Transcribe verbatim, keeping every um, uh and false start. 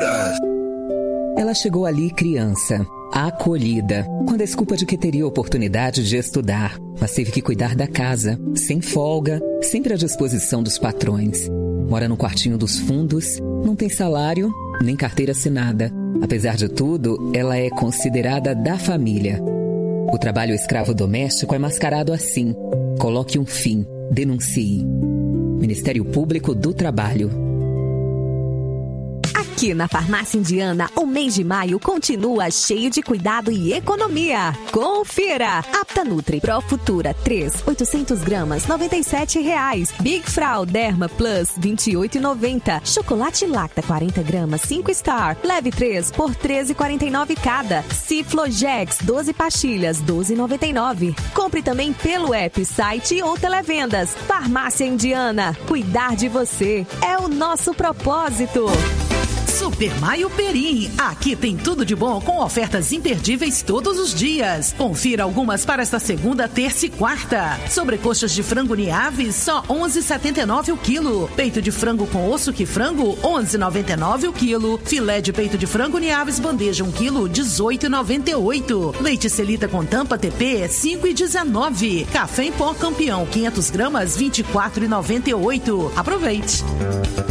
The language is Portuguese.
Aventuras. Ela chegou ali criança, acolhida, com a desculpa de que teria oportunidade de estudar, mas teve que cuidar da casa, sem folga, sempre à disposição dos patrões. Mora no quartinho dos fundos, não tem salário, nem carteira assinada. Apesar de tudo, ela é considerada da família. O trabalho escravo doméstico é mascarado assim. Coloque um fim, denuncie. Ministério Público do Trabalho. Aqui na Farmácia Indiana, o mês de maio continua cheio de cuidado e economia. Confira! Aptanutri Pro Futura três, oitocentos gramas, noventa e sete reais. Big Frau Derma Plus, vinte e oito reais e noventa centavos. Chocolate Lacta quarenta gramas, cinco Star. Leve três por treze reais e quarenta e nove centavos cada. Ciflogex, doze pastilhas, doze reais e noventa e nove centavos. Compre também pelo app, site ou televendas. Farmácia Indiana. Cuidar de você é o nosso propósito. Super Maio Perim. Aqui tem tudo de bom com ofertas imperdíveis todos os dias. Confira algumas para esta segunda, terça e quarta. Sobrecoxas de frango Niaves, só onze reais e setenta e nove centavos o quilo. Peito de frango com osso que frango, onze reais e noventa e nove centavos o quilo. Filé de peito de frango Niaves, bandeja um quilo, dezoito reais e noventa e oito centavos. Leite Celita com tampa T P, cinco reais e dezenove centavos. Café em pó Campeão, quinhentas gramas, vinte e quatro reais e noventa e oito centavos. Aproveite!